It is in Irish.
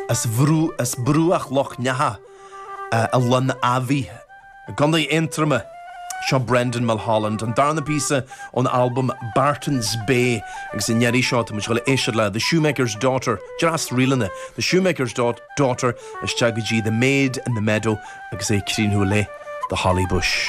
as brúach loch neha a lun avi gonda intrama Seo Brendan Mulholland an darna písa on album Barton's Bay agus in Yeri Shaw much gola Ishla The Shoemaker's Daughter just rilana The Shoemaker's Daughter is Chagaji The Maid in the Meadow agus é Crin Hule The Holly Bush